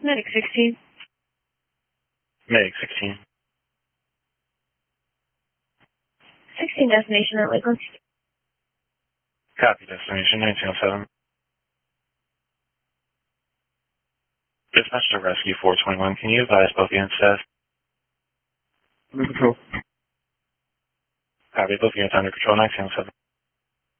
Medic 16. Medic 16. 16 destination at Lakeland. Copy, destination 1907. Dispatch to Rescue 421. Can you advise both units staff? Under control. Copy, both units under control 1907.